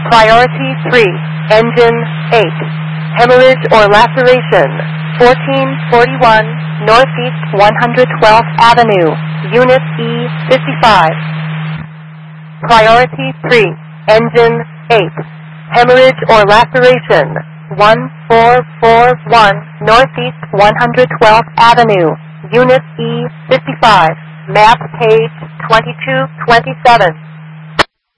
Priority 3, Engine 8. Hemorrhage or laceration, 1441 Northeast 112th Avenue, Unit E55. Priority 3, Engine 8. Hemorrhage or laceration, 1441 Northeast 112th Avenue, Unit E55. Map page 2227.